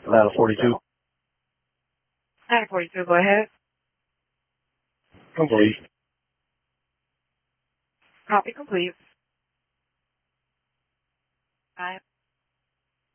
Atlanta 42. Atlanta 42, go ahead. Complete. Copy complete.